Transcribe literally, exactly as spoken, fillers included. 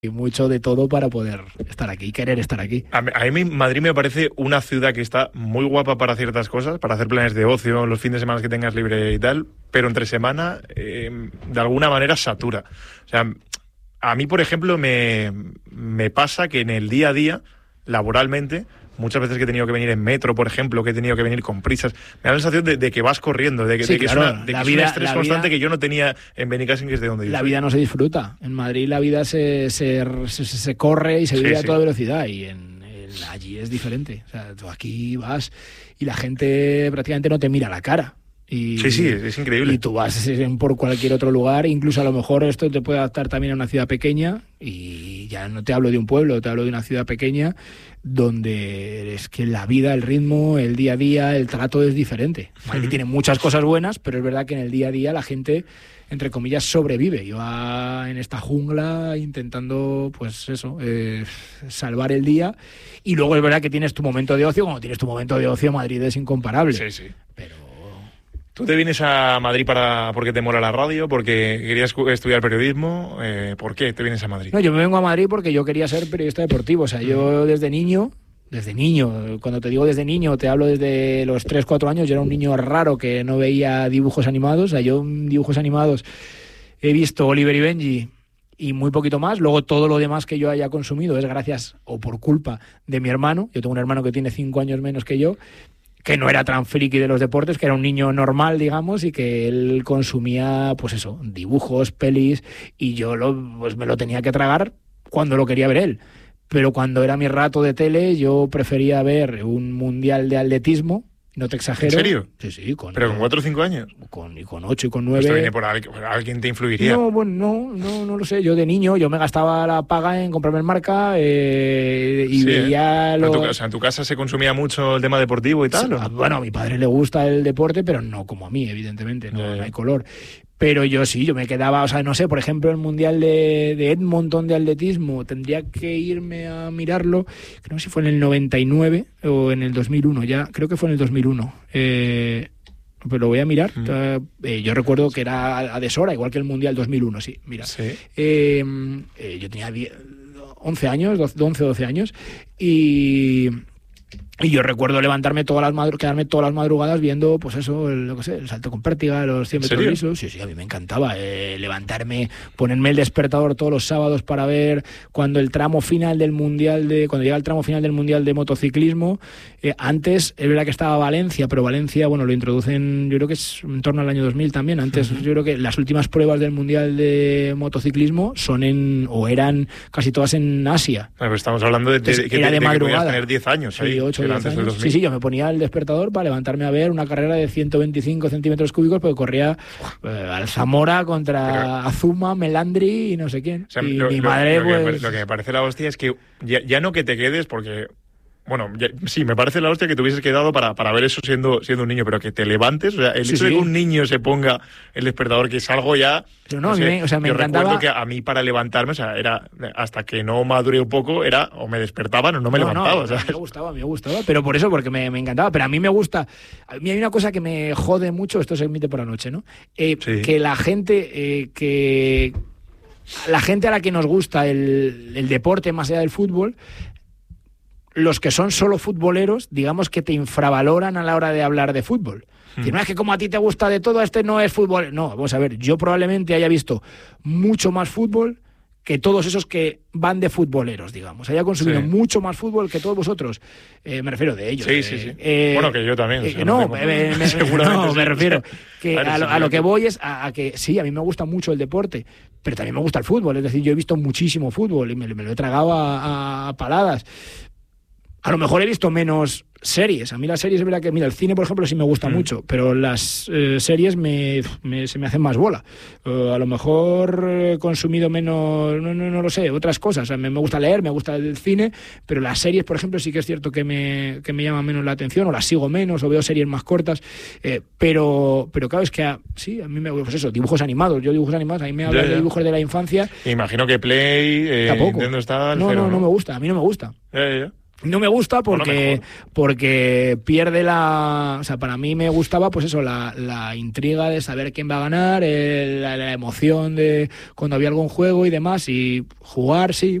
y mucho de todo para poder estar aquí y querer estar aquí. A mí, a mí Madrid me parece una ciudad que está muy guapa para ciertas cosas, para hacer planes de ocio, los fines de semana que tengas libre y tal, pero entre semana eh, de alguna manera satura. O sea, a mí, por ejemplo, me, me pasa que en el día a día, laboralmente, muchas veces que he tenido que venir en metro, por ejemplo, que he tenido que venir con prisas, me da la sensación de, de que vas corriendo, de que, sí, de que claro, es, una, de que es vida, un estrés constante vida, que yo no tenía en Benicàssim, que es de donde yo La soy. vida no se disfruta. En Madrid la vida se, se, se, se corre y se vive sí, a toda sí. velocidad, y en, en, allí es diferente. O sea, tú aquí vas y la gente prácticamente no te mira la cara. Y, sí, sí, es increíble. Y tú vas por cualquier otro lugar, incluso a lo mejor esto te puede adaptar también a una ciudad pequeña, y ya no te hablo de un pueblo, te hablo de una ciudad pequeña donde es que la vida, el ritmo, el día a día, el trato es diferente. Madrid tiene muchas cosas buenas, pero es verdad que en el día a día la gente, entre comillas, sobrevive y va en esta jungla intentando, pues eso, eh, salvar el día. Y luego es verdad que tienes tu momento de ocio. Cuando tienes tu momento de ocio, Madrid es incomparable. Sí, sí. Pero... ¿Tú te vienes a Madrid para porque te mola la radio, porque querías estudiar periodismo? Eh, ¿Por qué te vienes a Madrid? No, yo me vengo a Madrid porque yo quería ser periodista deportivo. O sea, yo desde niño, desde niño, cuando te digo desde niño, te hablo desde los tres, cuatro años, yo era un niño raro que no veía dibujos animados. O sea, yo dibujos animados he visto Oliver y Benji y muy poquito más. Luego todo lo demás que yo haya consumido es gracias o por culpa de mi hermano. Yo tengo un hermano que tiene cinco años menos que yo, que no era tan friki de los deportes, que era un niño normal, digamos, y que él consumía, pues eso, dibujos, pelis, y yo lo, pues me lo tenía que tragar cuando lo quería ver él. Pero cuando era mi rato de tele, yo prefería ver un mundial de atletismo, no te exagero. ¿En serio? Sí, sí. Con, ¿Pero con cuatro o cinco años? Con, y con ocho y con nueve. ¿Esto viene por alguien, por alguien te influiría? No, bueno, no, no, no lo sé. Yo de niño, yo me gastaba la paga en comprarme el Marca eh, y sí, veía... ¿eh? Lo... ¿En, tu, o sea, ¿En tu casa se consumía mucho el tema deportivo y tal? Sí, bueno, a mi padre le gusta el deporte, pero no como a mí, evidentemente, no, yeah. no hay color. Pero yo sí, yo me quedaba, o sea, no sé, por ejemplo, el Mundial de, de Edmonton de atletismo, tendría que irme a mirarlo, creo que si fue en el noventa y nueve o en el dos mil uno, ya, creo que fue en el dos mil uno. Eh, pero lo voy a mirar. Mm. Eh, yo recuerdo que era a deshora, igual que el Mundial dos mil uno, sí, mira. ¿Sí? Eh, eh, yo tenía diez, once años, once o doce años, y... Y yo recuerdo levantarme todas las madru- quedarme todas las madrugadas viendo, pues eso, el, lo que sé, el salto con pértiga, los cien metros lisos. Sí, sí, a mí me encantaba eh, levantarme, ponerme el despertador todos los sábados para ver cuando el tramo final del mundial de, cuando llega el tramo final del mundial de motociclismo. Eh, antes es verdad que estaba Valencia, pero Valencia, bueno, lo introducen, yo creo que es en torno al año dos mil también. Antes, uh-huh. yo creo que las últimas pruebas del mundial de motociclismo son en, o eran casi todas en Asia. Bueno, pues estamos hablando de, de, de, era de, de, de madrugada. Que tener diez años ahí. Sí, ocho, Sí, sí, yo me ponía el despertador para levantarme a ver una carrera de ciento veinticinco centímetros cúbicos, porque corría eh, al Zamora contra Pero, Azuma, Melandri y no sé quién. O sea, y lo, mi lo, madre, lo, pues... que, lo que me parece la hostia es que ya, ya no que te quedes, porque... Bueno, ya, sí, me parece la hostia que te hubieses quedado para, para ver eso siendo, siendo un niño, pero que te levantes, o sea, el sí, hecho sí. de que un niño se ponga el despertador, que es algo ya... Pero no, no sé, me, o sea, me yo encantaba... recuerdo que a mí para levantarme, o sea, era hasta que no maduré un poco, era o me despertaban o no me no, levantaba. No, o sea. A mí me gustaba, a mí me gustaba, pero por eso, porque me, me encantaba. Pero a mí me gusta... A mí hay una cosa que me jode mucho, esto se emite por la noche, ¿no? Eh, sí. Que la gente eh, que... La gente a la que nos gusta el, el deporte más allá del fútbol... Los que son solo futboleros, digamos que te infravaloran a la hora de hablar de fútbol. Hmm. Si no es que como a ti te gusta de todo, este no es fútbol. No, vamos a ver, yo probablemente haya visto mucho más fútbol que todos esos que van de futboleros, digamos. Haya consumido sí. mucho más fútbol que todos vosotros. Eh, me refiero de ellos. Sí, eh, sí, sí. Eh, bueno, que yo también. Eh, o sea, no, no, me, me, me, no sí. me refiero que vale, a, lo, sí, a lo que voy es a, a que sí, a mí me gusta mucho el deporte, pero también me gusta el fútbol. Es decir, yo he visto muchísimo fútbol y me, me lo he tragado a, a paladas. A lo mejor he visto menos series. A mí las series es verdad que, mira, el cine, por ejemplo, sí me gusta mm. mucho, pero las eh, series me, me, se me hacen más bola. Uh, a lo mejor he consumido menos, no, no, no lo sé, otras cosas. O sea, me, me gusta leer, me gusta el cine, pero las series, por ejemplo, sí que es cierto que me, que me llaman menos la atención, o las sigo menos, o veo series más cortas. Eh, pero, pero claro, es que a, sí, a mí me gusta, pues eso, dibujos animados. Yo dibujos animados, a mí me hablan de dibujos de la infancia. Imagino que Play, eh, Tampoco. Nintendo está... No, no, no, no me gusta, a mí no me gusta. Ya, ya, ya. No me gusta porque, porque pierde la... O sea, para mí me gustaba, pues eso, la, la intriga de saber quién va a ganar, el, la, la emoción de cuando había algún juego y demás, y jugar, sí,